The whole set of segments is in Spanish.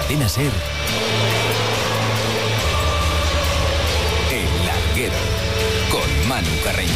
Cadena SER, El Larguero, con Manu Carreño.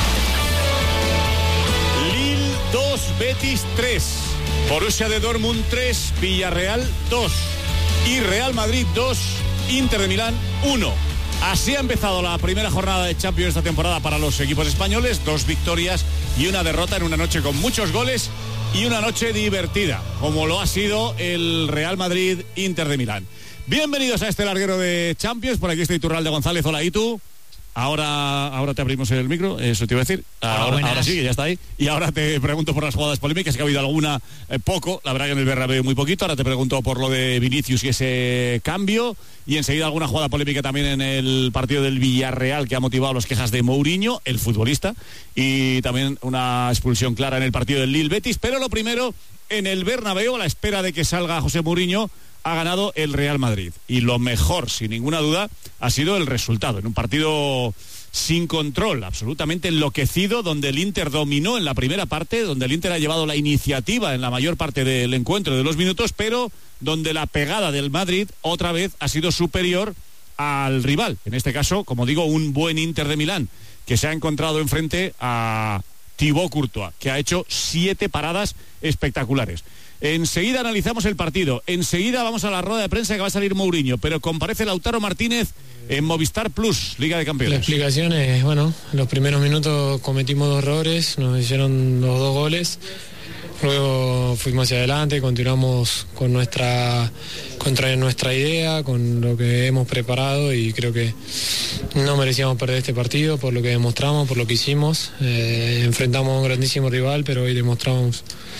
Lille 2, Betis 3, Borussia de Dortmund 3, Villarreal 2 y Real Madrid 2, Inter de Milán 1. Así ha empezado la primera jornada de Champions esta temporada para los equipos españoles. 2 victorias y una derrota en una noche con muchos goles y una noche divertida, como lo ha sido el Real Madrid Inter de Milán. Bienvenidos a este larguero de Champions. Por aquí está Iturralde González. Hola, Itu. Ahora te abrimos el micro, eso te iba a decir. Ahora sí, que ya está ahí. Y ahora te pregunto por las jugadas polémicas, que ha habido alguna, poco. La verdad que en el Bernabéu muy poquito. Ahora te pregunto por lo de Vinicius y ese cambio. Y enseguida alguna jugada polémica también en el partido del Villarreal, que ha motivado las quejas de Mourinho, el futbolista. Y también una expulsión clara en el partido del Lille Betis. Pero lo primero, en el Bernabéu, a la espera de que salga José Mourinho, ha ganado el Real Madrid. Y lo mejor, sin ninguna duda, ha sido el resultado. En un partido sin control, absolutamente enloquecido, donde el Inter dominó en la primera parte, donde el Inter ha llevado la iniciativa en la mayor parte del encuentro de los minutos, pero donde la pegada del Madrid otra vez ha sido superior al rival. En este caso, como digo, un buen Inter de Milán, que se ha encontrado enfrente a Thibaut Courtois, que ha hecho 7 paradas espectaculares. Enseguida analizamos el partido, enseguida vamos a la rueda de prensa que va a salir Mourinho, pero comparece Lautaro Martínez en Movistar Plus, Liga de Campeones. La explicación es, bueno, en los primeros minutos cometimos 2 errores, nos hicieron los 2 goles, luego fuimos hacia adelante, continuamos con nuestra idea, con lo que hemos preparado, y creo que no merecíamos perder este partido por lo que demostramos, por lo que hicimos. Enfrentamos a un grandísimo rival, pero hoy demostramos,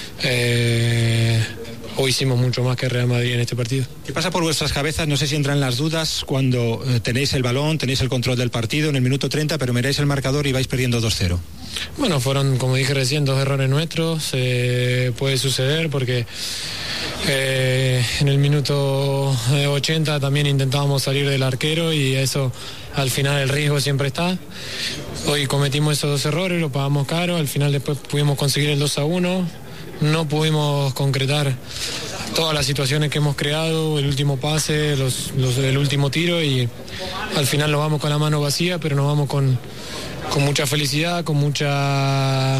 hoy hicimos mucho más que Real Madrid en este partido. ¿Qué pasa por vuestras cabezas? No sé si entran las dudas cuando tenéis el balón, tenéis el control del partido en el minuto 30, pero miráis el marcador y vais perdiendo 2-0. Bueno, fueron, como dije recién, 2 errores nuestros. Puede suceder porque en el minuto 80 también intentábamos salir del arquero, y eso, al final, el riesgo siempre está. Hoy cometimos esos 2 errores, lo pagamos caro. Al final después pudimos conseguir el 2-1. No pudimos concretar todas las situaciones que hemos creado, el último pase, el último tiro, y al final nos vamos con la mano vacía, pero nos vamos con mucha felicidad, con muchas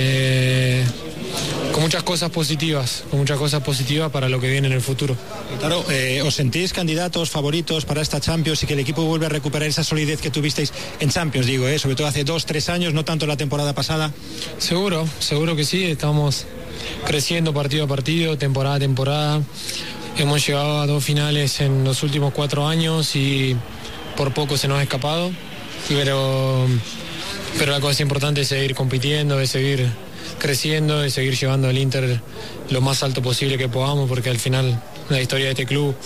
cosas positivas, para lo que viene en el futuro. Claro, ¿os sentís candidatos, favoritos para esta Champions, y que el equipo vuelve a recuperar esa solidez que tuvisteis en Champions, sobre todo hace 2-3 años, no tanto la temporada pasada? Seguro que sí, estamos creciendo partido a partido, temporada a temporada. Hemos llegado a 2 finales en los últimos 4 años y por poco se nos ha escapado, pero la cosa importante es seguir compitiendo, es seguir creciendo, de seguir llevando al Inter lo más alto posible que podamos, porque al final la historia de este club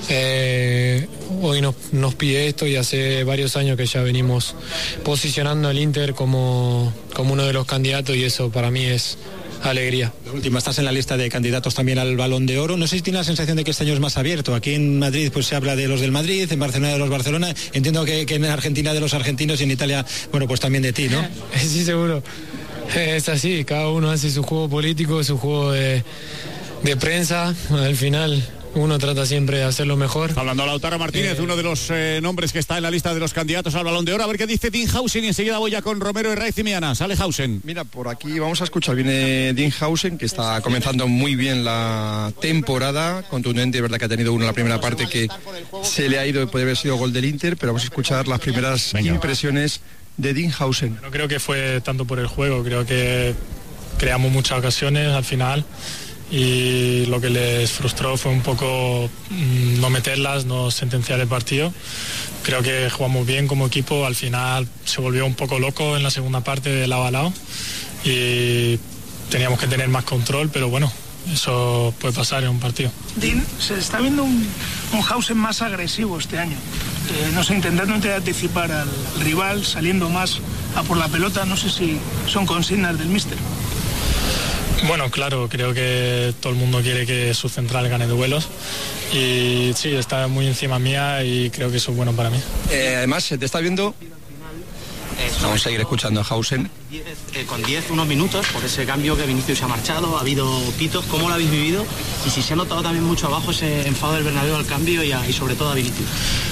hoy nos pide esto, y hace varios años que ya venimos posicionando al Inter como uno de los candidatos, y eso para mí es alegría. La última, estás en la lista de candidatos también al Balón de Oro. No sé si tienes la sensación de que este año es más abierto. Aquí en Madrid pues se habla de los del Madrid, en Barcelona de los Barcelona. Entiendo que en Argentina de los argentinos, y en Italia, bueno, pues también de ti, ¿no? Sí, seguro. Es así, cada uno hace su juego político, su juego de prensa. Al final uno trata siempre de hacerlo mejor. Está hablando Lautaro Martínez, uno de los nombres que está en la lista de los candidatos al Balón de Oro. A ver qué dice Dinhausen, y enseguida voy ya con Romero, Herraiz y Miana. Sale Hausen. Mira, por aquí vamos a escuchar. Viene Dinhausen, que está comenzando muy bien la temporada, contundente, verdad que ha tenido uno en la primera parte que se le ha ido, puede haber sido gol del Inter, pero vamos a escuchar las primeras impresiones de Dinhausen. No creo que fue tanto por el juego, creo que creamos muchas ocasiones al final, y lo que les frustró fue un poco no meterlas, no sentenciar el partido. Creo que jugamos bien como equipo, al final se volvió un poco loco en la segunda parte de lado a lado, y teníamos que tener más control, pero bueno, eso puede pasar en un partido. Dean, se está viendo un Hausen más agresivo este año, no sé, intentando anticipar al rival, saliendo más a por la pelota. No sé si son consignas del míster. Bueno, claro, creo que todo el mundo quiere que su central gane duelos, y sí, está muy encima mía, y creo que eso es bueno para mí. Además, se te está viendo Vamos a seguir escuchando a Hausen. Con 10 unos minutos, por ese cambio que Vinicius se ha marchado, ha habido pitos, ¿cómo lo habéis vivido? Y si se ha notado también mucho abajo ese enfado del Bernabéu al cambio y sobre todo a Vinicius.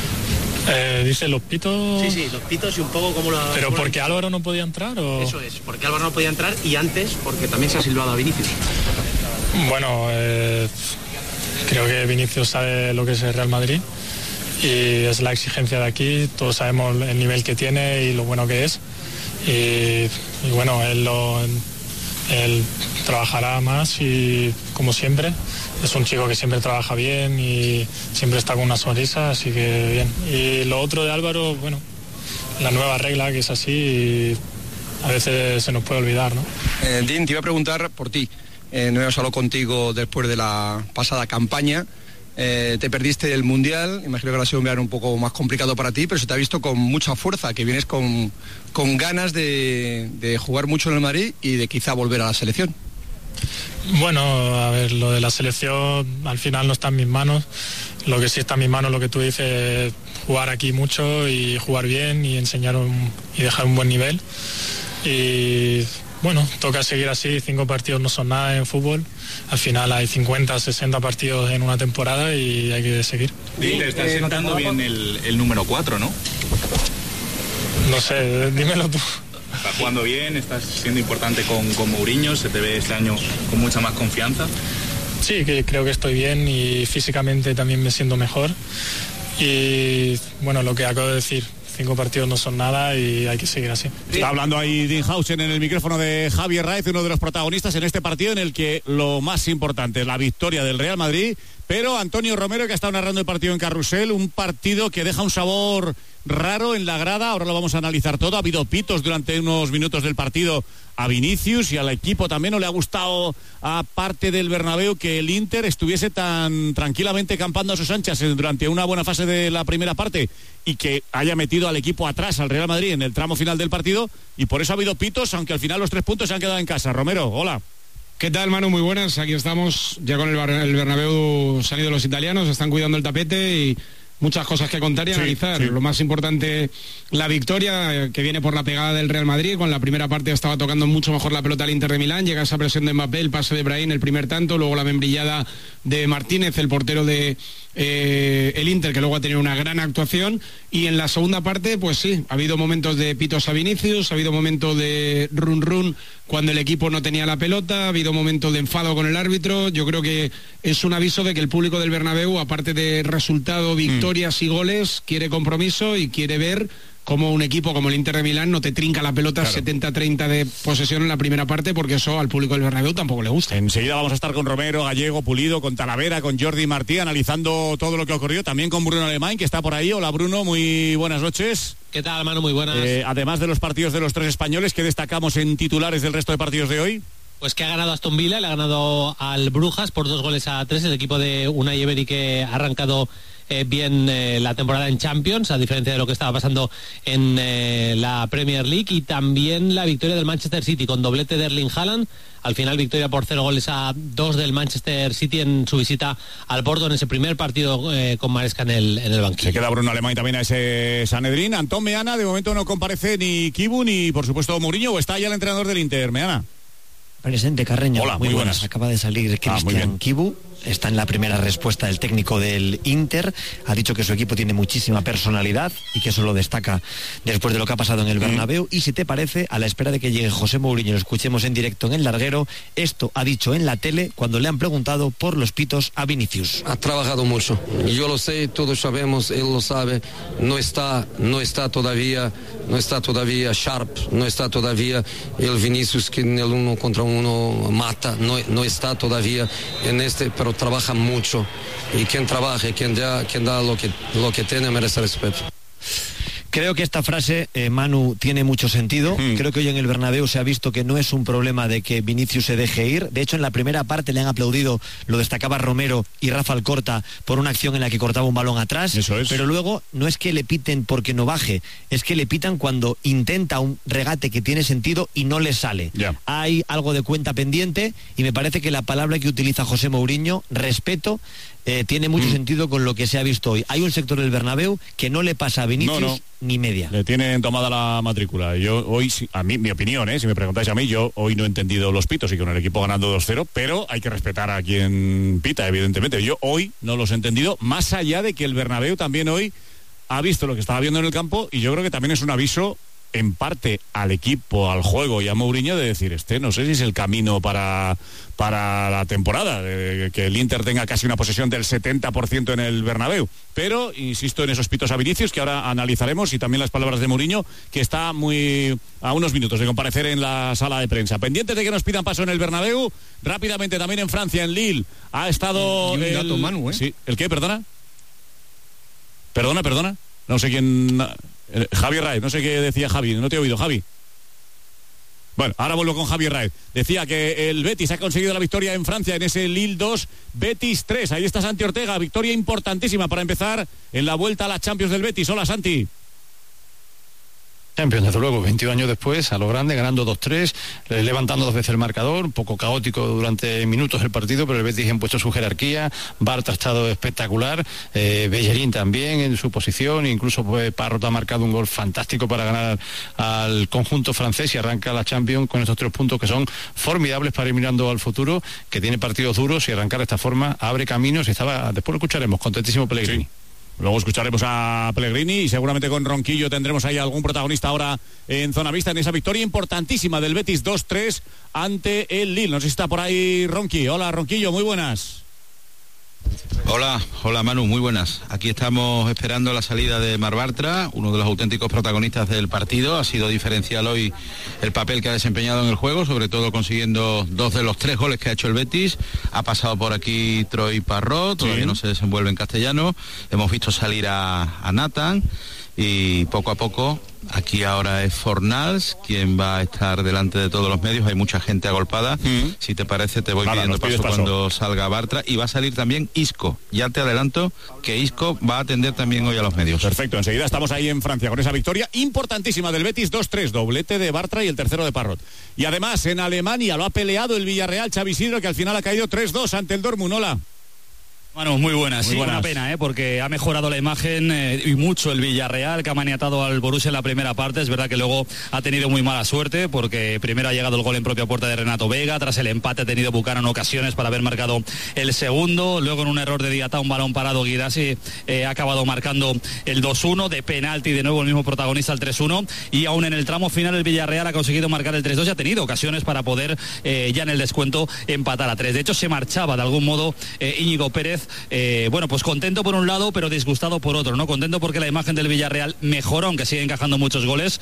Dice los pitos. Sí, los pitos y un poco como lo. ¿Pero porque Álvaro no podía entrar o...? Eso es, porque Álvaro no podía entrar y antes porque también se ha silbado a Vinicius. Bueno, creo que Vinicius sabe lo que es el Real Madrid y es la exigencia de aquí. Todos sabemos el nivel que tiene y lo bueno que es. Y bueno, él trabajará más y como siempre. Es un chico que siempre trabaja bien y siempre está con una sonrisa, así que bien. Y lo otro de Álvaro, bueno, la nueva regla que es así y a veces se nos puede olvidar, ¿no? Dean, te iba a preguntar por ti. No hemos hablado contigo después de la pasada campaña. Te perdiste el Mundial, imagino que ahora ha sido un verano un poco más complicado para ti, pero se te ha visto con mucha fuerza, que vienes con ganas de jugar mucho en el Madrid y de quizá volver a la selección. Bueno, a ver, lo de la selección al final no está en mis manos. Lo que sí está en mis manos, lo que tú dices, jugar aquí mucho y jugar bien y enseñar y dejar un buen nivel. Y bueno, toca seguir así, 5 partidos no son nada en fútbol. Al final hay 50, 60 partidos en una temporada y hay que seguir. Te está sentando bien el número 4, ¿no? No sé, dímelo tú. Estás jugando bien, estás siendo importante con Mourinho, se te ve este año con mucha más confianza. Sí, que creo que estoy bien y físicamente también me siento mejor. Y bueno, lo que acabo de decir, 5 partidos no son nada y hay que seguir así. Está hablando ahí Dean Hausen en el micrófono de Javier Raez, uno de los protagonistas en este partido en el que lo más importante es la victoria del Real Madrid, pero Antonio Romero, que ha estado narrando el partido en Carrusel, un partido que deja un sabor raro en la grada. Ahora lo vamos a analizar todo. Ha habido pitos durante unos minutos del partido a Vinicius y al equipo también. No le ha gustado, aparte del Bernabéu, que el Inter estuviese tan tranquilamente campando a sus anchas durante una buena fase de la primera parte y que haya metido al equipo atrás, al Real Madrid, en el tramo final del partido, y por eso ha habido pitos, aunque al final los 3 puntos se han quedado en casa. Romero, hola. ¿Qué tal, Manu? Muy buenas. Aquí estamos ya con el Bernabéu salido los italianos, están cuidando el tapete y muchas cosas que contar y analizar. Sí. Lo más importante, la victoria que viene por la pegada del Real Madrid. Con la primera parte estaba tocando mucho mejor la pelota al Inter de Milán, llega esa presión de Mbappé, el pase de Brahim, el primer tanto, luego la membrillada de Martínez, el portero de el Inter, que luego ha tenido una gran actuación. Y en la segunda parte, pues sí, ha habido momentos de pitos a Vinicius, ha habido momentos de run cuando el equipo no tenía la pelota, ha habido momentos de enfado con el árbitro. Yo creo que es un aviso de que el público del Bernabéu, aparte de resultado, victorias y goles, quiere compromiso y quiere ver cómo un equipo como el Inter de Milán no te trinca la pelota, claro, 70-30 de posesión en la primera parte, porque eso al público del Bernabéu tampoco le gusta. Enseguida vamos a estar con Romero, Gallego, Pulido, con Talavera, con Jordi Martí, analizando todo lo que ha ocurrido, también con Bruno Alemán, que está por ahí. Hola, Bruno, muy buenas noches. ¿Qué tal, Manu? Muy buenas. Además de los partidos de los 3 españoles, ¿qué destacamos en titulares del resto de partidos de hoy? Pues que ha ganado Aston Villa, le ha ganado al Brujas por 2-3, el equipo de Unai Emery, que ha arrancado bien la temporada en Champions, a diferencia de lo que estaba pasando en la Premier League. Y también la victoria del Manchester City con doblete de Erling Haaland. Al final victoria por 0-2 del Manchester City en su visita al Porto, en ese primer partido con Maresca en el banquillo. Se queda Bruno Alemán y también a ese Sanedrín. Antón Meana, de momento no comparece ni Kibu ni por supuesto Mourinho, o está ya el entrenador del Inter. Meana. Presente, Carreño. Hola, muy buenas. Acaba de salir Cristian Kibu. Está en la primera respuesta del técnico del Inter. Ha dicho que su equipo tiene muchísima personalidad y que eso lo destaca después de lo que ha pasado en el Bernabéu. Y si te parece, a la espera de que llegue José Mourinho, lo escuchemos en directo en el larguero, esto ha dicho en la tele cuando le han preguntado por los pitos a Vinicius. Ha trabajado mucho. Yo lo sé, todos sabemos, él lo sabe. No está todavía sharp, no está todavía el Vinicius que en el 1 contra 1 mata, no está todavía en este, pero trabaja mucho, y quien trabaja, quien da lo que tiene, merece respeto. Creo que esta frase, Manu, tiene mucho sentido. Creo que hoy en el Bernabéu se ha visto que no es un problema de que Vinicius se deje ir. De hecho, en la primera parte le han aplaudido, lo destacaba Romero y Rafa Alcorta, por una acción en la que cortaba un balón atrás. Eso es. Pero luego no es que le piten porque no baje, es que le pitan cuando intenta un regate que tiene sentido y no le sale. Yeah. Hay algo de cuenta pendiente y me parece que la palabra que utiliza José Mourinho, respeto, tiene mucho sentido con lo que se ha visto hoy. Hay un sector del Bernabéu que no le pasa a Vinicius ni media. Le tienen tomada la matrícula. Yo hoy, a mí, mi opinión, si me preguntáis a mí, yo hoy no he entendido los pitos y con el equipo ganando 2-0, pero hay que respetar a quien pita, evidentemente. Yo hoy no los he entendido, más allá de que el Bernabéu también hoy ha visto lo que estaba viendo en el campo, y yo creo que también es un aviso en parte al equipo, al juego y a Mourinho de decir, no sé si es el camino para la temporada, que el Inter tenga casi una posesión del 70% en el Bernabéu. Pero insisto en esos pitos a Vinicius, que ahora analizaremos, y también las palabras de Mourinho, que está a unos minutos de comparecer en la sala de prensa. Pendientes de que nos pidan paso en el Bernabéu. Rápidamente también en Francia, en Lille, ha estado... Y un dato, Manu, Sí, ¿el qué? ¿Perdona? Perdona. No sé quién... Javier Raez, no sé qué decía Javi, no te he oído, Javi. Bueno, ahora vuelvo con Javier Raez. Decía que el Betis ha conseguido la victoria en Francia en ese Lille 2, Betis 3. Ahí está Santi Ortega, victoria importantísima para empezar en la vuelta a la Champions del Betis. Hola, Santi. Champions, desde luego, 21 años después, a lo grande, ganando 2-3, levantando 2 veces el marcador, un poco caótico durante minutos el partido, pero el Betis ha impuesto su jerarquía. Bartra ha estado espectacular, Bellerín también en su posición, incluso Parrot ha marcado un gol fantástico para ganar al conjunto francés y arranca la Champions con estos 3 puntos que son formidables para ir mirando al futuro, que tiene partidos duros, y arrancar de esta forma abre caminos. Después lo escucharemos, contentísimo Pellegrini. Sí. Luego escucharemos a Pellegrini y seguramente con Ronquillo tendremos ahí algún protagonista ahora en Zona Vista en esa victoria importantísima del Betis 2-3 ante el Lille. No sé si está por ahí Ronqui. Hola, Ronquillo, muy buenas. Hola Manu, muy buenas. Aquí estamos esperando la salida de Marc Bartra, uno de los auténticos protagonistas del partido. Ha sido diferencial hoy el papel que ha desempeñado en el juego, sobre todo consiguiendo 2 de los 3 goles que ha hecho el Betis. Ha pasado por aquí Troy Parrot, todavía no se desenvuelve en castellano. Hemos visto salir a Nathan y poco a poco aquí ahora es Fornals quien va a estar delante de todos los medios. Hay mucha gente agolpada. Si te parece, te voy pidiendo paso cuando salga Bartra, y va a salir también Isco. Ya te adelanto que Isco va a atender también hoy a los medios. Perfecto, enseguida estamos ahí en Francia con esa victoria importantísima del Betis 2-3, doblete de Bartra y el tercero de Parrot. Y además en Alemania lo ha peleado el Villarreal, Xavi Isidro, que al final ha caído 3-2 ante el Dortmund. Hola. Bueno, muy buenas, sí, una pena, porque ha mejorado la imagen y mucho el Villarreal, que ha maniatado al Borussia en la primera parte. Es verdad que luego ha tenido muy mala suerte, porque primero ha llegado el gol en propia puerta de Renato Vega, tras el empate ha tenido Buchanan ocasiones para haber marcado el segundo, luego en un error de Diatá, un balón parado, Guirassi ha acabado marcando el 2-1, de penalti de nuevo el mismo protagonista, el 3-1, y aún en el tramo final el Villarreal ha conseguido marcar el 3-2 y ha tenido ocasiones para poder ya en el descuento empatar a 3. De hecho, se marchaba de algún modo Íñigo Pérez, bueno, pues contento por un lado, pero disgustado por otro, ¿no? Contento porque la imagen del Villarreal mejoró, aunque sigue encajando muchos goles,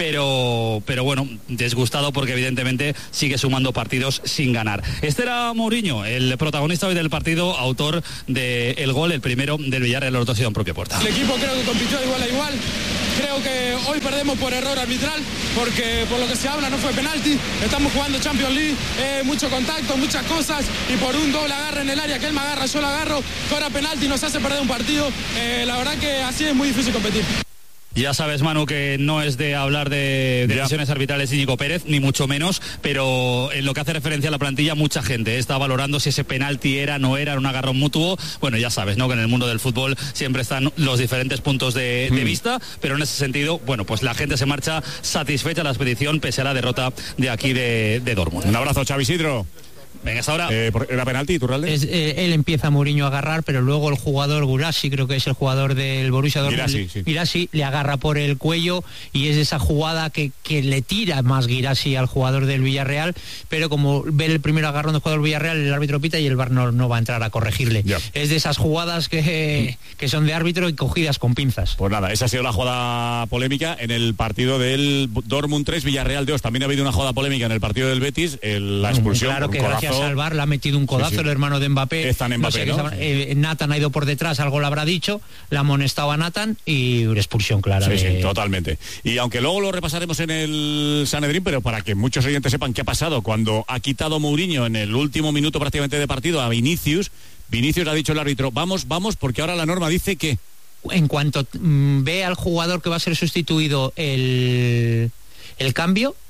pero bueno, disgustado porque evidentemente sigue sumando partidos sin ganar. Este era Mourinho, el protagonista hoy del partido, autor del gol, el primero del Villarreal, el otro ha sido en propia puerta. El equipo creo que compitió de igual a igual. Creo que hoy perdemos por error arbitral, porque por lo que se habla no fue penalti. Estamos jugando Champions League, mucho contacto, muchas cosas, y por un doble agarre en el área que él me agarra, yo lo agarro, fuera penalti, nos hace perder un partido. La verdad que así es muy difícil competir. Ya sabes, Manu, que no es de hablar de decisiones arbitrales Íñigo Pérez, ni mucho menos, pero en lo que hace referencia a la plantilla, mucha gente está valorando si ese penalti era, no era, un agarrón mutuo. Bueno, ya sabes, ¿no?, que en el mundo del fútbol siempre están los diferentes puntos de vista, pero en ese sentido, bueno, pues la gente se marcha satisfecha de la expedición pese a la derrota de aquí de Dortmund. Un abrazo, Xavi Isidro. Venga, hasta ahora. ¿Era penalti, Iturralde? Él empieza Mourinho a agarrar, pero luego el jugador Guirassy, creo que es el jugador del Borussia Dortmund, Guirassy le agarra por el cuello, y es esa jugada que le tira más Guirassy al jugador del Villarreal, pero como ve el primer agarrón del jugador del Villarreal, el árbitro pita y el VAR no va a entrar a corregirle. Es de esas jugadas que son de árbitro y cogidas con pinzas. Pues nada, esa ha sido la jugada polémica en el partido del Dortmund 3, Villarreal 2. También ha habido una jugada polémica en el partido del Betis, la expulsión. Claro, que gracias al VAR le ha metido un codazo el hermano de Mbappé. Están Mbappé, ¿no? Nathan ha ido por detrás, algo le habrá dicho, le ha amonestado a Nathan y una expulsión clara. Sí, totalmente. Y aunque luego lo repasaremos en el Sanedrín, pero para que muchos oyentes sepan qué ha pasado cuando ha quitado Mourinho en el último minuto prácticamente de partido a Vinicius ha dicho el árbitro, vamos, porque ahora la norma dice que en cuanto ve al jugador que va a ser sustituido el cambio,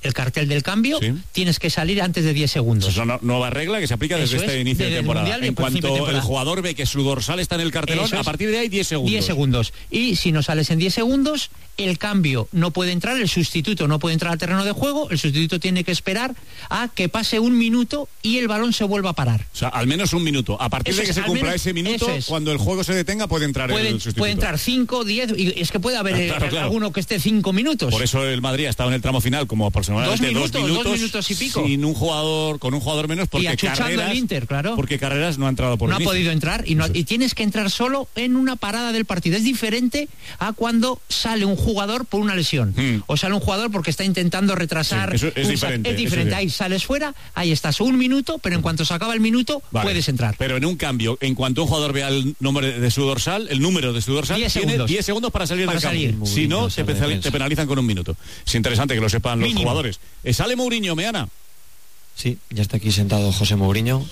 el cartel del cambio, tienes que salir antes de 10 segundos. Es una nueva regla que se aplica desde este inicio de temporada. En cuanto el jugador ve que su dorsal está en el cartelón, a partir de ahí 10 segundos. 10 segundos. Y si no sales en 10 segundos, el cambio no puede entrar, el sustituto no puede entrar al terreno de juego, el sustituto tiene que esperar a que pase 1 minuto y el balón se vuelva a parar. O sea, al menos 1 minuto. A partir de que se cumpla ese minuto, cuando el juego se detenga, puede entrar el sustituto. Puede entrar 5, 10, y es que puede haber alguno que esté 5 minutos. Por eso el Madrid ha estado en el tramo final como aproximadamente 2 minutos y pico. Sin un jugador, con un jugador menos, porque Carreras, Inter, claro. Porque Carreras no ha entrado por no ha podido entrar y tienes que entrar solo en una parada del partido. Es diferente a cuando sale un jugador por una lesión o sale un jugador porque está intentando retrasar. Eso es diferente. Es diferente. Ahí sales fuera, ahí estás 1 minuto, pero en cuanto se acaba el minuto puedes entrar. Pero en un cambio, en cuanto un jugador vea el número de su dorsal, tiene 10 segundos para salir del campo. Si no, te penalizan con 1 minuto. Es interesante que lo sepan los jugadores. ¿Sale Mourinho, Meana? Sí, ya está aquí sentado José Mourinho.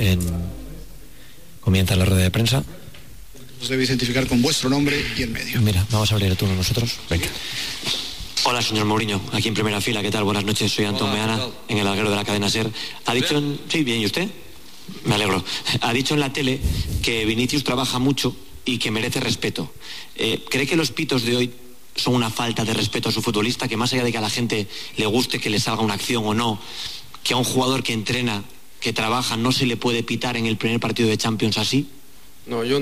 Comienza la rueda de prensa. Os debéis identificar con vuestro nombre y el medio. Mira, vamos a abrir el turno nosotros. Venga. Hola, señor Mourinho, aquí en primera fila, ¿qué tal? Buenas noches, soy Antón Meana, en el larguero de la cadena SER. Ha dicho sí, bien, ¿y usted? Me alegro. Ha dicho en la tele que Vinicius trabaja mucho y que merece respeto. ¿Cree que los pitos de hoy son una falta de respeto a su futbolista? Que más allá de que a la gente le guste que le salga una acción o no, que a un jugador que entrena, que trabaja, no se le puede pitar en el primer partido de Champions así? No, yo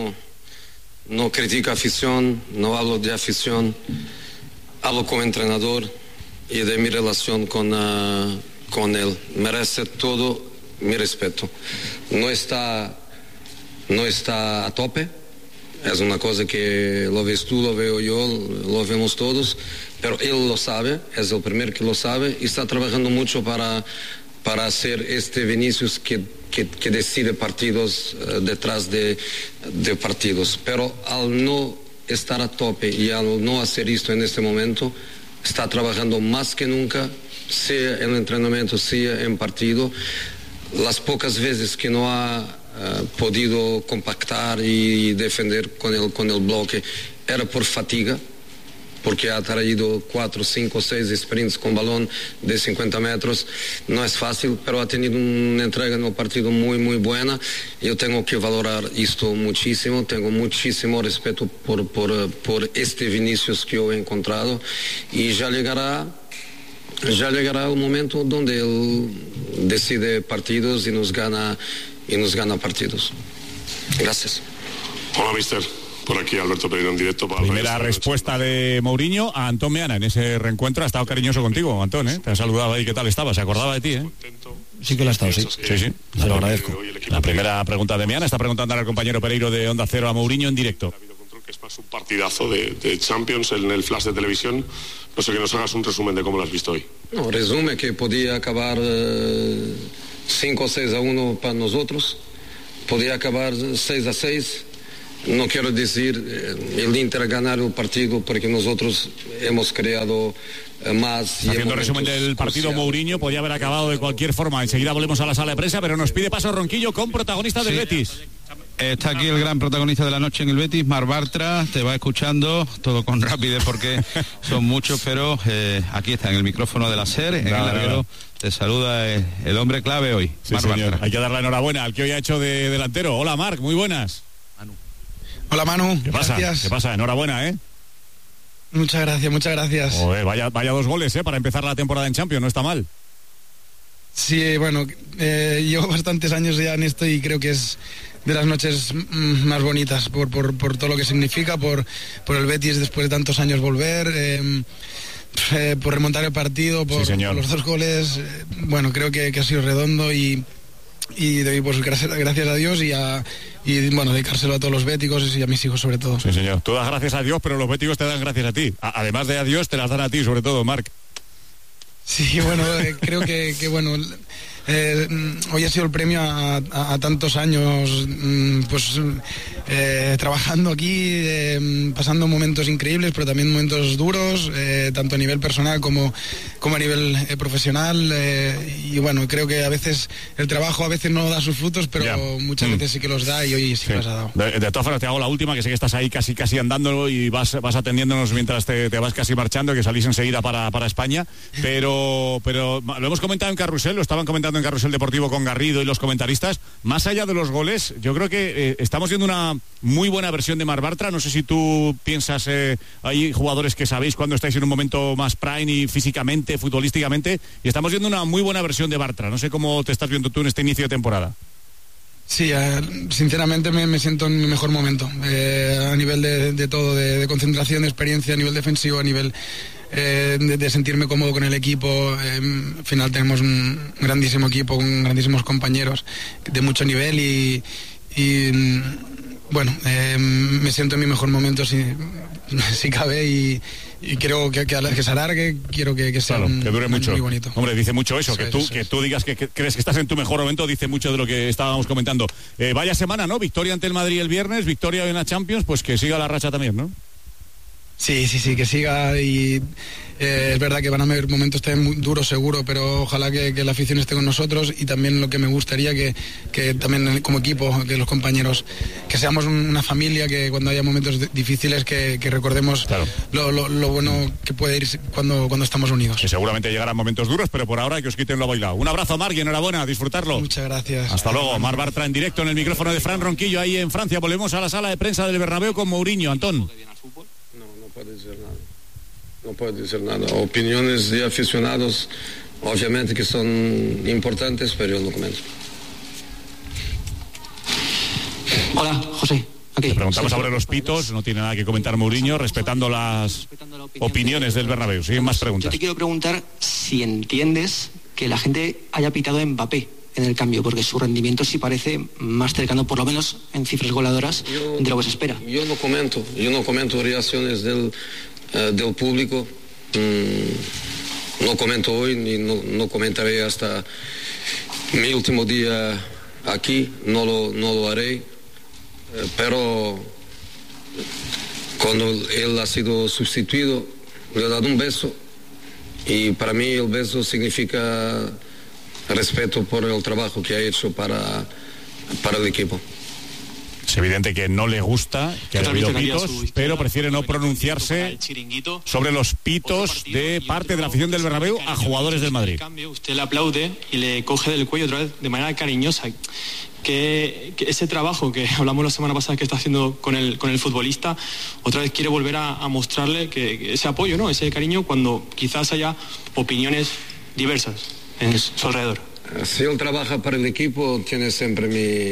no critico afición, no hablo de afición, hablo como entrenador y de mi relación con él. Merece todo mi respeto. No está a tope, es una cosa que lo ves tú, lo veo yo, lo vemos todos, pero él lo sabe, es el primero que lo sabe y está trabajando mucho para hacer este Vinicius que decide partidos detrás de partidos. Pero al no estar a tope y al no hacer esto en este momento, está trabajando más que nunca, sea en el entrenamiento, sea en partido. Las pocas veces que no ha podido compactar y defender con el bloque era por fatiga, porque ha traído 4, 5, 6 sprints con balón de 50 metros. No es fácil, pero ha tenido una entrega en el partido muy, muy buena. Yo tengo que valorar esto muchísimo. Tengo muchísimo respeto por este Vinicius que yo he encontrado. Y ya llegará un momento donde él decide partidos y nos gana partidos. Gracias. Hola, mister. Por aquí Alberto Pereira en directo para primera respuesta de Mourinho a Antón Meana en ese reencuentro. Ha estado cariñoso contigo, Antón, ¿eh? Te ha saludado ahí, ¿qué tal estaba? Se acordaba de ti, ¿eh? Sí que lo ha estado, sí. Sí, te lo agradezco. La primera pregunta de Meana está preguntando al compañero Pereiro de Onda Cero a Mourinho en directo. Que es más un partidazo de Champions en el flash de televisión. No sé, que nos hagas un resumen de cómo lo has visto hoy. No, resume que podía acabar 5 o 6-1 para nosotros. Podía acabar 6-6. No quiero decir el Inter ganar el partido porque nosotros hemos creado más. Haciendo resumen del partido, Mourinho podía haber acabado de cualquier forma. Enseguida volvemos a la sala de prensa, pero nos pide paso Ronquillo con protagonista del Betis. Está aquí el gran protagonista de la noche en el Betis, Marc Bartra. Te va escuchando todo con rapidez porque son muchos, pero aquí está en el micrófono de la SER, en el larguero. Te saluda el hombre clave hoy, sí, Marc Bartra. Hay que dar la enhorabuena al que hoy ha hecho de delantero. Hola, Marc, muy buenas. Hola, Manu. ¿Qué pasa? Gracias. ¿Qué pasa? Enhorabuena, ¿eh? Muchas gracias. Joder, vaya 2 goles, para empezar la temporada en Champions, no está mal. Sí, bueno, llevo bastantes años ya en esto y creo que es de las noches más bonitas por todo lo que significa, por el Betis después de tantos años volver, por remontar el partido, por los 2 goles. Bueno, creo que ha sido redondo y doy pues gracias a Dios y bueno, dedicárselo a todos los béticos y a mis hijos sobre todo. Sí, señor. Tú das gracias a Dios, pero los béticos te dan gracias a ti. Además de a Dios, te las dan a ti, sobre todo, Marc. Sí, bueno, creo que bueno, hoy ha sido el premio a tantos años trabajando aquí, pasando momentos increíbles, pero también momentos duros, tanto a nivel personal como a nivel profesional, y bueno, creo que a veces el trabajo a veces no da sus frutos, pero muchas veces sí que los da, y hoy sí que los ha dado. De todas formas, te hago la última, que sé que estás ahí casi andando y vas atendiéndonos mientras te vas casi marchando, que salís enseguida para España, pero lo hemos comentado en Carrusel, lo estaban comentando en Carrusel Deportivo con Garrido y los comentaristas. Más allá de los goles, yo creo que estamos viendo una muy buena versión de Marc Bartra. No sé si tú piensas, hay jugadores que sabéis cuando estáis en un momento más prime y físicamente, futbolísticamente, y estamos viendo una muy buena versión de Bartra. No sé cómo te estás viendo tú en este inicio de temporada. Sí, sinceramente me siento en mi mejor momento, a nivel de todo, de concentración, de experiencia, a nivel defensivo, a nivel de sentirme cómodo con el equipo. Al final tenemos un grandísimo equipo, con grandísimos compañeros de mucho nivel y bueno, me siento en mi mejor momento si cabe, y quiero que se alargue, quiero que sea que dure mucho. Muy bonito. Hombre, dice mucho eso, que tú digas que crees que estás en tu mejor momento, dice mucho de lo que estábamos comentando. Vaya semana, ¿no? Victoria ante el Madrid el viernes, victoria en la Champions, pues que siga la racha también, ¿no? Sí, que siga, y es verdad que van a haber momentos también muy duros seguro, pero ojalá que la afición esté con nosotros, y también lo que me gustaría que también como equipo, que los compañeros, que seamos una familia, que cuando haya momentos difíciles que recordemos lo bueno que puede ir cuando estamos unidos. Que seguramente llegarán momentos duros, pero por ahora que os quiten lo bailado. Un abrazo, Marc, y enhorabuena, a disfrutarlo. Muchas gracias. Hasta luego. Marc Bartra en directo en el micrófono de Fran Ronquillo ahí en Francia. Volvemos a la sala de prensa del Bernabéu con Mourinho. Antón. No puedo decir nada. Opiniones de aficionados, obviamente que son importantes, pero yo no comento. Hola, José. Okay. Le preguntamos sobre los pitos, no tiene nada que comentar Mourinho, respetando las opiniones del Bernabéu. Siguen más preguntas. Yo te quiero preguntar si entiendes que la gente haya pitado a Mbappé en el cambio, porque su rendimiento sí parece más cercano, por lo menos en cifras goleadoras, de lo que se espera. Yo no comento reacciones del público. No comento hoy, ni no comentaré hasta mi último día aquí, no lo haré, pero cuando él ha sido sustituido, le he dado un beso, y para mí el beso significa respeto por el trabajo que ha hecho para el equipo. Es evidente que no le gusta que haya habido pitos, pero prefiere no pronunciarse sobre los pitos de parte de la afición del Bernabéu a jugadores del Madrid. Usted le aplaude y le coge del cuello otra vez de manera cariñosa. Que ese trabajo que hablamos la semana pasada que está haciendo con el futbolista, otra vez quiere volver a mostrarle que ese apoyo, ¿no? Ese cariño, cuando quizás haya opiniones diversas en su alrededor. Si él trabaja para el equipo, tiene siempre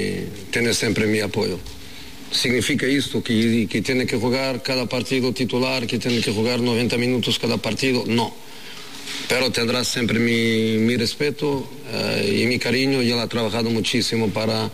mi apoyo. Significa esto que tiene que jugar cada partido titular, que tiene que jugar 90 minutos cada partido, no. Pero tendrá siempre mi respeto y mi cariño, y él ha trabajado muchísimo para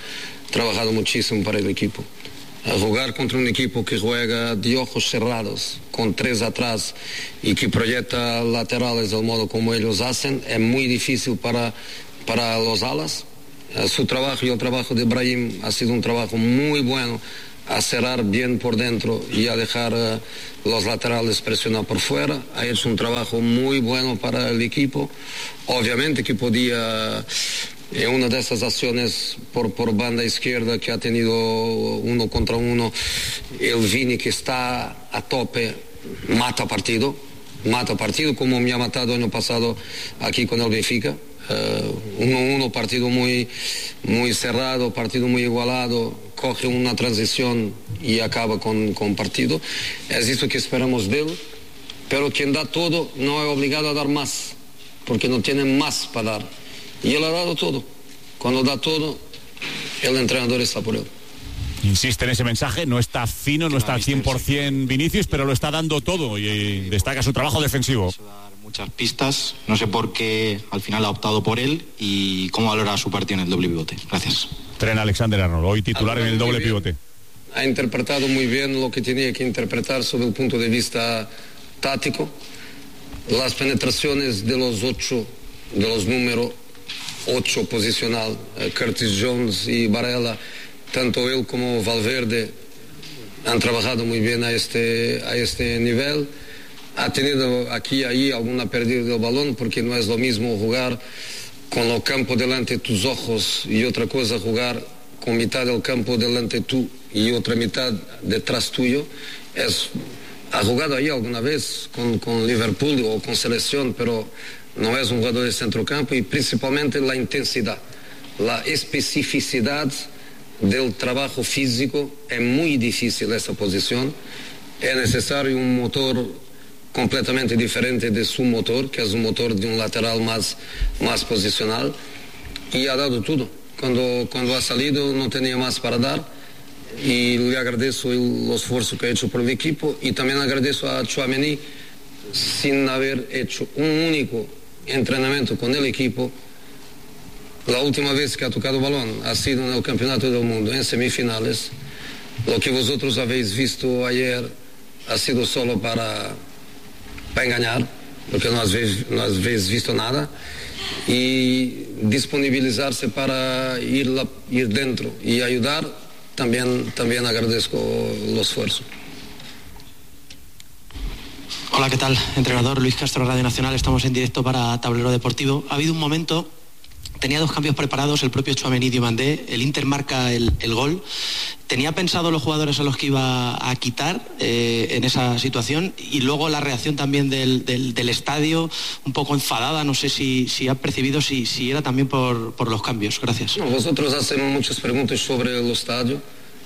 el equipo. Jugar contra un equipo que juega de ojos cerrados, con 3 atrás, y que proyecta laterales del modo como ellos hacen, es muy difícil para los alas. Su trabajo y el trabajo de Brahim ha sido un trabajo muy bueno, a cerrar bien por dentro y a dejar los laterales presionar por fuera. Ha hecho un trabajo muy bueno para el equipo. Obviamente que podía, en una de estas acciones por banda izquierda que ha tenido 1 contra 1, el Vini, que está a tope, mata partido como me ha matado el año pasado aquí con el Benfica. 1-1, partido muy cerrado, partido muy igualado, coge una transición y acaba con partido. Es eso que esperamos de él, pero quien da todo no es obligado a dar más, porque no tiene más para dar, y él ha dado todo. Cuando da todo, el entrenador está por él. Insiste en ese mensaje, no está fino, no está al 100% Vinicius, pero lo está dando todo, y destaca su trabajo defensivo. Muchas pistas, no sé por qué al final ha optado por él, y cómo valora su partido en el doble pivote. Gracias. Trent Alexander-Arnold, hoy titular en el doble pivote. Ha interpretado muy bien lo que tenía que interpretar sobre el punto de vista táctico. Las penetraciones de los 8, de los números, 8 posicional, Curtis Jones y Varela, tanto él como Valverde han trabajado muy bien a este nivel. Ha tenido aquí y ahí alguna pérdida del balón, porque no es lo mismo jugar con el campo delante de tus ojos y otra cosa jugar con mitad del campo delante tú y otra mitad detrás tuyo. Ha jugado ahí alguna vez con Liverpool o con selección, pero no es un jugador de centrocampo, y principalmente la intensidad, la especificidad del trabajo físico. Es muy difícil esa posición. Es necesario un motor completamente diferente de su motor, que es un motor de un lateral más posicional, y ha dado todo. Cuando ha salido no tenía más para dar, y le agradezco el esfuerzo que ha hecho por el equipo, y también agradezco a Tchouaméni, sin haber hecho un único entrenamiento con el equipo. La última vez que ha tocado balón ha sido en el Campeonato del Mundo, en semifinales. Lo que vosotros habéis visto ayer ha sido solo para engañar, porque no habéis visto nada, y disponibilizarse para ir dentro y ayudar. También agradezco el esfuerzo. Hola, ¿qué tal? Entrenador Luis Castro, Radio Nacional. Estamos en directo para Tablero Deportivo. Ha habido un momento, tenía 2 cambios preparados, el propio Tchouaméni y Diomandé. El Inter marca el gol. ¿Tenía pensado los jugadores a los que iba a quitar en esa situación? Y luego la reacción también del estadio, un poco enfadada. No sé si ha percibido si era también por los cambios. Gracias. No, vosotros hacen muchas preguntas sobre el estadio.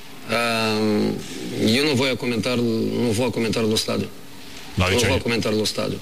Yo no voy a comentar el estadio. No voy a comentar el estadio.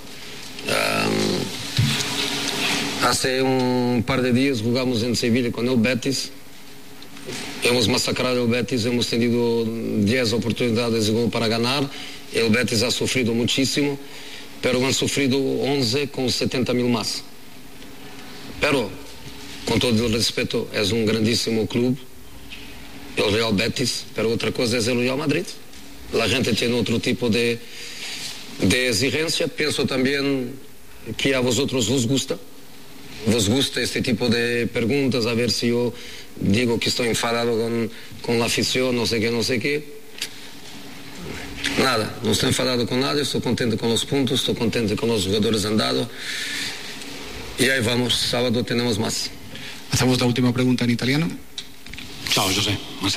Hace un par de días jugamos en Sevilla con el Betis. Hemos masacrado el Betis, hemos tenido 10 oportunidades de gol para ganar. El Betis ha sufrido muchísimo, pero han sufrido 11 con 70.000 más. Pero, con todo el respeto, es un grandísimo club, el Real Betis, pero otra cosa es el Real Madrid. La gente tiene otro tipo de exigencia. Pienso también que a vosotros os gusta este tipo de preguntas, a ver si yo digo que estoy enfadado con la afición, no sé qué. Nada, no estoy enfadado con nadie, estoy contento con los puntos, estoy contento con los jugadores han dado, y ahí vamos, sábado tenemos más. Hacemos la última pregunta en italiano. Ciao, José.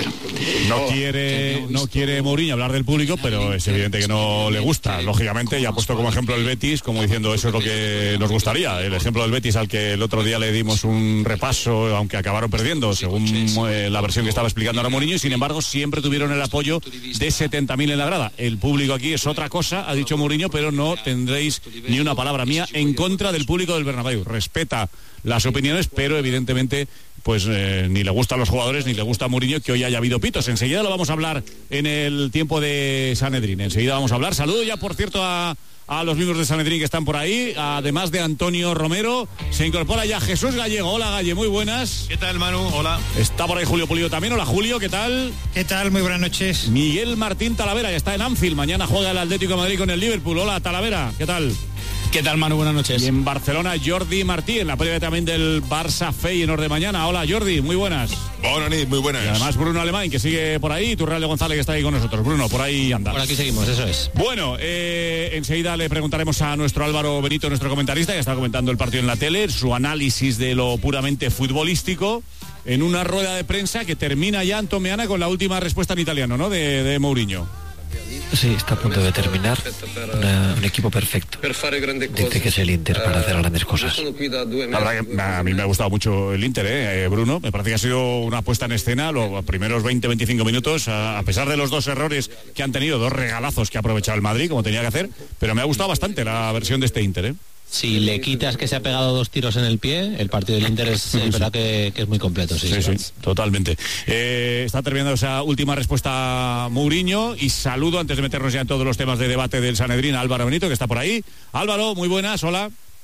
No quiere Mourinho hablar del público, pero es evidente que no le gusta, lógicamente, y ha puesto como ejemplo el Betis, como diciendo eso es lo que nos gustaría. El ejemplo del Betis, al que el otro día le dimos un repaso, aunque acabaron perdiendo, según la versión que estaba explicando ahora Mourinho, y sin embargo siempre tuvieron el apoyo de 70.000 en la grada. El público aquí es otra cosa, ha dicho Mourinho, pero no tendréis ni una palabra mía en contra del público del Bernabéu. Respeta las opiniones, pero evidentemente pues ni le gustan los jugadores ni le gusta a Mourinho que hoy haya habido pitos. Enseguida lo vamos a hablar en el tiempo de Sanedrín. Enseguida vamos a hablar. Saludo ya, por cierto, a los miembros de Sanedrín que están por ahí. Además de Antonio Romero, se incorpora ya Jesús Gallego. Hola, Galle, muy buenas. ¿Qué tal, Manu? Hola. Está por ahí Julio Pulido también. Hola, Julio, ¿qué tal? ¿Qué tal? Muy buenas noches. Miguel Martín Talavera, ya está en Anfield. Mañana juega el Atlético de Madrid con el Liverpool. Hola, Talavera, ¿qué tal? ¿Qué tal, Manu? Buenas noches. Y en Barcelona, Jordi Martí, en la previa también del Barça Feyenoord de mañana. Hola, Jordi, muy buenas. Buenas, muy buenas. Y además Bruno Alemán, que sigue por ahí, Turralde González, que está ahí con nosotros. Bruno, por ahí anda. Por aquí seguimos, eso es. Bueno, enseguida le preguntaremos a nuestro Álvaro Benito, nuestro comentarista, que está comentando el partido en la tele, su análisis de lo puramente futbolístico, en una rueda de prensa que termina ya, Anton Meana, con la última respuesta en italiano, ¿no?, de Mourinho. Sí, está a punto de terminar un equipo perfecto. Dice que es el Inter para hacer grandes cosas. La verdad que a mí me ha gustado mucho el Inter, Bruno. Me parece que ha sido una puesta en escena los primeros 20-25 minutos, a pesar de los 2 errores que han tenido, 2 regalazos que ha aprovechado el Madrid, como tenía que hacer, pero me ha gustado bastante la versión de este Inter, Si le quitas que se ha pegado 2 tiros en el pie, el partido del Inter es verdad que es muy completo. Sí, totalmente. Está terminando esa última respuesta Mourinho, y saludo, antes de meternos ya en todos los temas de debate del Sanedrín, a Álvaro Benito, que está por ahí. Álvaro, muy buenas, hola.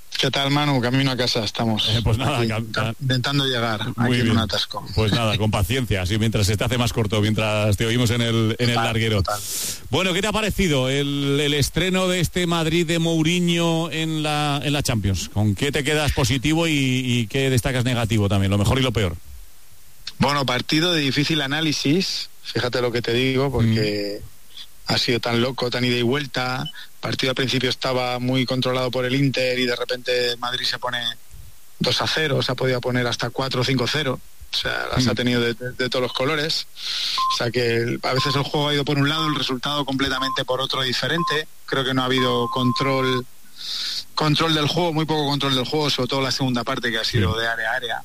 ¿Qué tal, Manu? Camino a casa estamos. Pues nada, intentando llegar muy aquí bien. en un atasco. Pues nada, con paciencia, así mientras se te hace más corto, mientras te oímos en el larguero. Total. Bueno, ¿qué te ha parecido el estreno de este Madrid de Mourinho en la Champions? ¿Con qué te quedas positivo y qué destacas negativo también, lo mejor y lo peor? Bueno, partido de difícil análisis, fíjate lo que te digo, porque ha sido tan loco, tan ida y vuelta. El partido al principio estaba muy controlado por el Inter y de repente Madrid se pone 2-0, se ha podido poner hasta 4 o 5-0. O sea, las ha tenido de todos los colores. O sea que a veces el juego ha ido por un lado, el resultado completamente por otro diferente. Creo que no ha habido control del juego, muy poco control del juego, sobre todo la segunda parte que ha sido de área a área.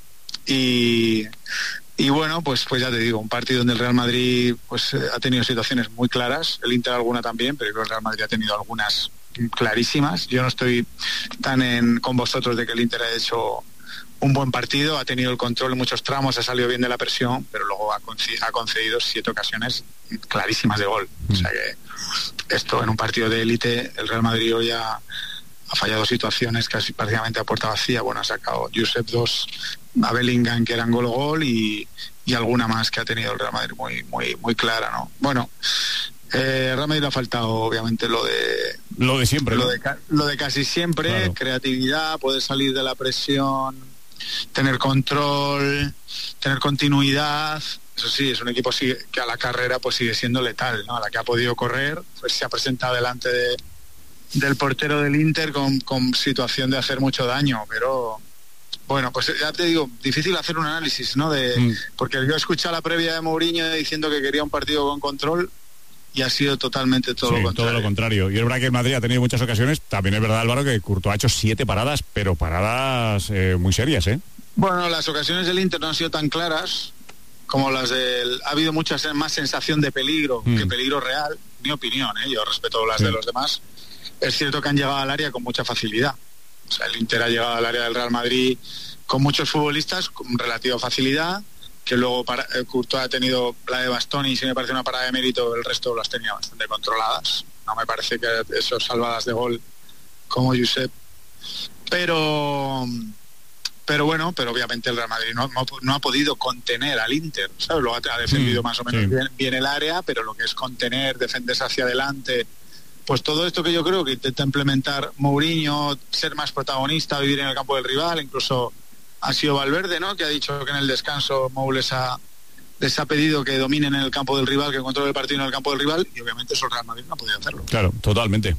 Y bueno, pues ya te digo, un partido donde el Real Madrid pues ha tenido situaciones muy claras, el Inter alguna también, pero el Real Madrid ha tenido algunas clarísimas. Yo no estoy tan con vosotros de que el Inter ha hecho un buen partido, ha tenido el control en muchos tramos, ha salido bien de la presión, pero luego ha concedido 7 ocasiones clarísimas de gol. O sea que esto en un partido de élite, el Real Madrid hoy ha fallado situaciones casi prácticamente a puerta vacía. Bueno, ha sacado Josep 2 a Bellingham que eran gol y alguna más que ha tenido el Real Madrid muy clara, ¿no? Bueno, Real Madrid le ha faltado obviamente lo de siempre, ¿no? lo de casi siempre, claro. Creatividad, poder salir de la presión, tener control, tener continuidad. Eso sí, es un equipo que a la carrera pues sigue siendo letal, ¿no? A la que ha podido correr, pues se ha presentado delante del portero del Inter con situación de hacer mucho daño, pero bueno, pues ya te digo, difícil hacer un análisis, ¿no? Porque yo he escuchado la previa de Mourinho diciendo que quería un partido con control y ha sido totalmente todo lo contrario. Y es verdad que el Madrid ha tenido muchas ocasiones, también es verdad, Álvaro, que Courtois ha hecho 7 paradas, pero paradas muy serias, ¿eh? Bueno, las ocasiones del Inter no han sido tan claras como las del... Ha habido mucha más sensación de peligro que peligro real, mi opinión, yo respeto las de los demás. Es cierto que han llegado al área con mucha facilidad. O sea, el Inter ha llegado al área del Real Madrid con muchos futbolistas con relativa facilidad, que luego Courtois ha tenido la de Bastoni y si me parece una parada de mérito, el resto las tenía bastante controladas. No me parece que esos salvadas de gol como Josep. Pero bueno, pero obviamente el Real Madrid no ha podido contener al Inter, ¿sabes? Lo ha defendido más o menos bien el área, pero lo que es contener, defenderse hacia adelante, pues todo esto que yo creo que intenta implementar Mourinho, ser más protagonista, vivir en el campo del rival, incluso ha sido Valverde, ¿no? Que ha dicho que en el descanso Mou les ha pedido que dominen en el campo del rival, que controle el partido en el campo del rival, y obviamente eso el Real Madrid no ha podido hacerlo. Claro, totalmente.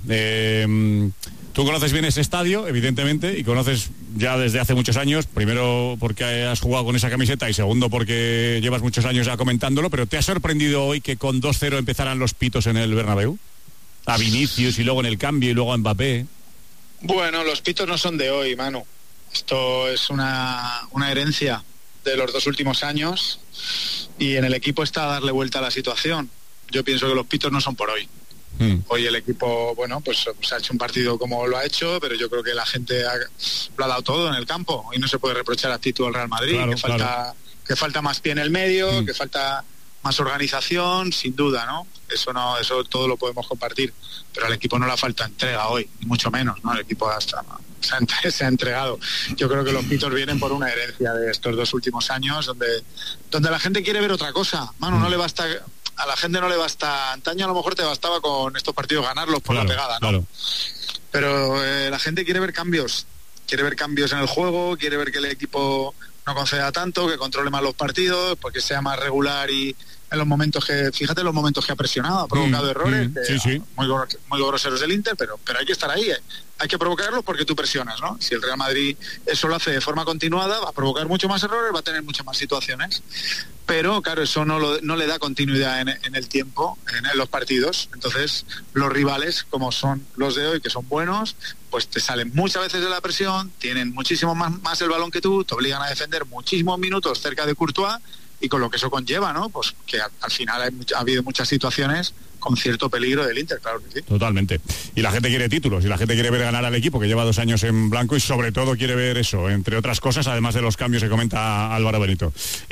Tú conoces bien ese estadio, evidentemente, y conoces ya desde hace muchos años, primero porque has jugado con esa camiseta y segundo porque llevas muchos años ya comentándolo, pero ¿te ha sorprendido hoy que con 2-0 empezaran los pitos en el Bernabéu? A Vinicius y luego en el cambio y luego a Mbappé. Bueno, los pitos no son de hoy, Manu. Esto es una herencia de los 2 últimos años y en el equipo está a darle vuelta a la situación. Yo pienso que los pitos no son por hoy. Hoy el equipo, bueno, pues ha hecho un partido como lo ha hecho, pero yo creo que la gente lo ha dado todo en el campo. Hoy no se puede reprochar actitud al Real Madrid, claro, que falta más pie en el medio, que falta más organización, sin duda, ¿no? Eso todo lo podemos compartir, pero al equipo no le falta entrega hoy, ni mucho menos, ¿no? El equipo se ha entregado. Yo creo que los pitos vienen por una herencia de estos 2 últimos años, donde la gente quiere ver otra cosa. Manu, no le basta, a la gente no le basta. Antaño a lo mejor te bastaba con estos partidos ganarlos por la pegada, ¿no? Claro. Pero la gente quiere ver cambios en el juego, quiere ver que el equipo no conceda tanto, que controle más los partidos, porque sea más regular y en los momentos fíjate los momentos que ha presionado, ha provocado errores muy groseros del Inter, pero hay que estar ahí, hay que provocarlos porque tú presionas, ¿no? Si el Real Madrid eso lo hace de forma continuada, va a provocar mucho más errores, va a tener muchas más situaciones, pero claro, eso no le da continuidad en el tiempo, en los partidos. Entonces los rivales, como son los de hoy, que son buenos, pues te salen muchas veces de la presión, tienen muchísimo más el balón que tú, te obligan a defender muchísimos minutos cerca de Courtois, y con lo que eso conlleva, ¿no? Pues que al final ha habido muchas situaciones con cierto peligro del Inter, claro que sí. Totalmente. Y la gente quiere títulos, y la gente quiere ver ganar al equipo, que lleva 2 años en blanco, y sobre todo quiere ver eso, entre otras cosas, además de los cambios que comenta Álvaro Benito.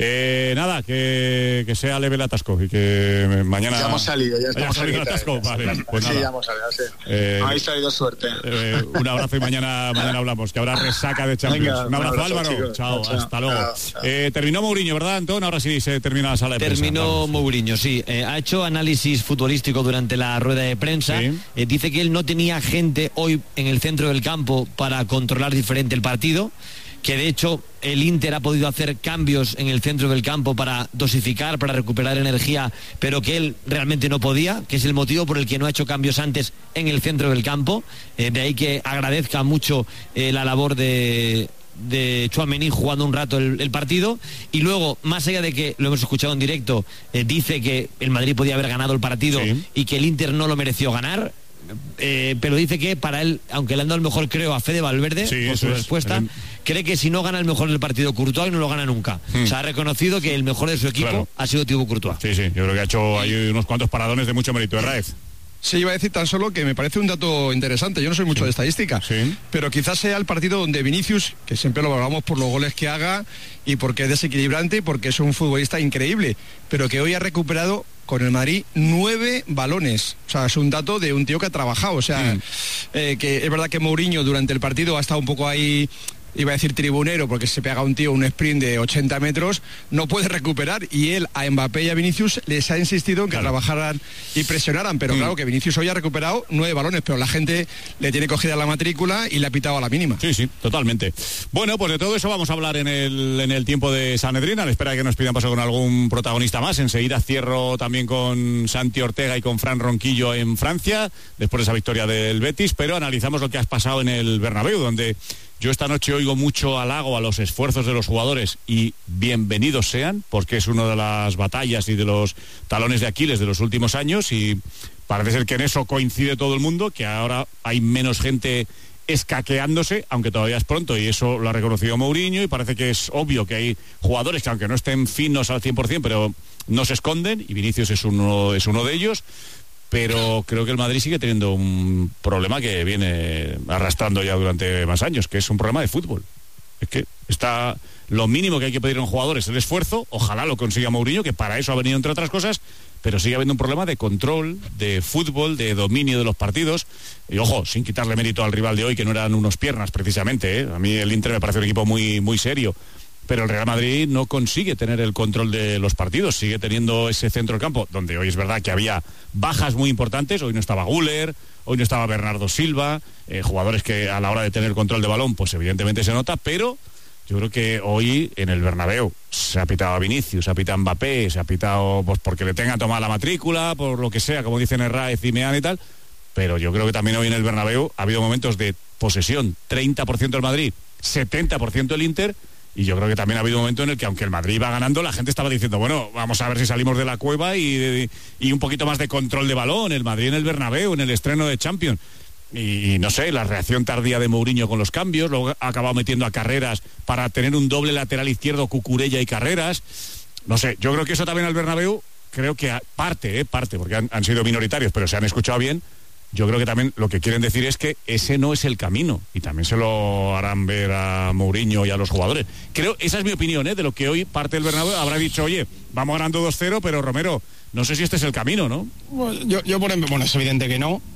Nada, que sea leve el atasco y que mañana... Ya hemos salido, ya estamos salido el atasco, vale. Pues sí, nada. ya hemos salido, sí. Habéis traído suerte. Un abrazo y mañana hablamos, que habrá resaca de Champions. Venga, un abrazo, Álvaro. chicos. Chao, hasta luego. Chao. Terminó Mourinho, ¿verdad, Antón? Ahora sí se termina la sala de prensa. Terminó Mourinho, sí. Ha hecho análisis futbolístico durante la rueda de prensa. Sí. Dice que él no tenía gente hoy en el centro del campo para controlar diferente el partido, que de hecho el Inter ha podido hacer cambios en el centro del campo para dosificar, para recuperar energía, pero que él realmente no podía, que es el motivo por el que no ha hecho cambios antes en el centro del campo. De ahí que agradezca mucho la labor de Tchouaméni jugando un rato el partido. Y luego, más allá de que lo hemos escuchado en directo, dice que el Madrid podía haber ganado el partido, sí, y que el Inter no lo mereció ganar. Pero dice que para él, aunque le han dado el mejor, creo, a Fede Valverde, sí, por su respuesta, cree que si no gana el mejor del partido Courtois, no lo gana nunca. O sea, ha reconocido que el mejor de su equipo ha sido Thibaut Courtois. Sí, yo creo que ha hecho ahí unos cuantos paradones de mucho mérito. Raez. Sí, iba a decir tan solo que me parece un dato interesante. Yo no soy mucho de estadística, pero quizás sea el partido donde Vinicius, que siempre lo valoramos por los goles que haga y porque es desequilibrante, porque es un futbolista increíble, pero que hoy ha recuperado con el Madrid 9 balones. O sea, es un dato de un tío que ha trabajado. O sea, que es verdad que Mourinho durante el partido ha estado un poco ahí, iba a decir tribunero, porque se pega un tío un sprint de 80 metros, no puede recuperar, y él a Mbappé y a Vinicius les ha insistido en que trabajaran y presionaran, pero claro que Vinicius hoy ha recuperado 9 balones, pero la gente le tiene cogida la matrícula y le ha pitado a la mínima. Sí, totalmente. Bueno, pues de todo eso vamos a hablar en el tiempo de Sanedrín, a la espera de que nos pidan paso con algún protagonista más. Enseguida cierro también con Santi Ortega y con Fran Ronquillo en Francia, después de esa victoria del Betis, pero analizamos lo que has pasado en el Bernabéu, donde yo esta noche oigo mucho halago a los esfuerzos de los jugadores, y bienvenidos sean, porque es una de las batallas y de los talones de Aquiles de los últimos años, y parece ser que en eso coincide todo el mundo, que ahora hay menos gente escaqueándose, aunque todavía es pronto, y eso lo ha reconocido Mourinho, y parece que es obvio que hay jugadores que, aunque no estén finos al 100%, pero no se esconden, y Vinicius es uno de ellos. Pero creo que el Madrid sigue teniendo un problema que viene arrastrando ya durante más años, que es un problema de fútbol. Es que está lo mínimo que hay que pedir a un jugador es el esfuerzo. Ojalá lo consiga Mourinho, que para eso ha venido, entre otras cosas, pero sigue habiendo un problema de control, de fútbol, de dominio de los partidos. Y ojo, sin quitarle mérito al rival de hoy, que no eran unos piernas precisamente, ¿eh? A mí el Inter me parece un equipo muy, muy serio. Pero el Real Madrid no consigue tener el control de los partidos, sigue teniendo ese centro del campo, donde hoy es verdad que había bajas muy importantes. Hoy no estaba Güler, hoy no estaba Bernardo Silva, jugadores que a la hora de tener control de balón, pues evidentemente se nota, pero yo creo que hoy en el Bernabéu se ha pitado a Vinicius, se ha pitado a Mbappé, se ha pitado pues porque le tenga tomada la matrícula, por lo que sea, como dicen Herrera, Zimeán y tal, pero yo creo que también hoy en el Bernabéu ha habido momentos de posesión, 30% el Madrid, 70% el Inter. Y yo creo que también ha habido un momento en el que, aunque el Madrid iba ganando, la gente estaba diciendo, bueno, vamos a ver si salimos de la cueva y un poquito más de control de balón. El Madrid en el Bernabéu, en el estreno de Champions. Y no sé, la reacción tardía de Mourinho con los cambios, luego ha acabado metiendo a Carreras para tener un doble lateral izquierdo, Cucurella y Carreras. No sé, yo creo que eso también al Bernabéu, creo que parte, porque han sido minoritarios, pero se han escuchado bien. Yo creo que también lo que quieren decir es que ese no es el camino, y también se lo harán ver a Mourinho y a los jugadores. Creo, esa es mi opinión, de lo que hoy parte del Bernabéu habrá dicho, oye, vamos ganando 2-0, pero Romero, no sé si este es el camino, ¿no? Bueno, es evidente que no.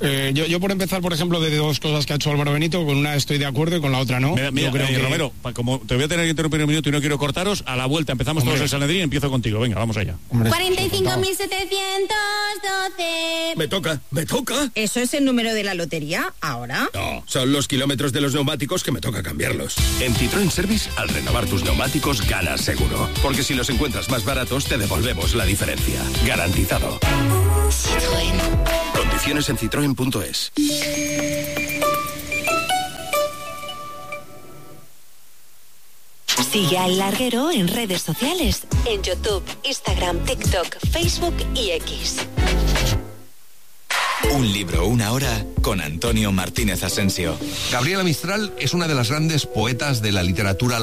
Yo por empezar, por ejemplo, de dos cosas que ha hecho Álvaro Benito, con una estoy de acuerdo y con la otra no. Mira, yo creo que... Romero, como te voy a tener que interrumpir un minuto y no quiero cortaros, a la vuelta empezamos todos el Sanedrín y empiezo contigo. Venga, vamos allá. 45.712. ¿Me toca? ¿Eso es el número de la lotería ahora? No, son los kilómetros de los neumáticos que me toca cambiarlos. En Citroën Service, al renovar tus neumáticos, ganas seguro. Porque si los encuentras más baratos, te devolvemos la diferencia. Garantizado. Citroën. Condiciones en citroen.es. Sigue al Larguero en redes sociales, en YouTube, Instagram, TikTok, Facebook y X. Un libro, una hora, con Antonio Martínez Asensio. Gabriela Mistral es una de las grandes poetas de la literatura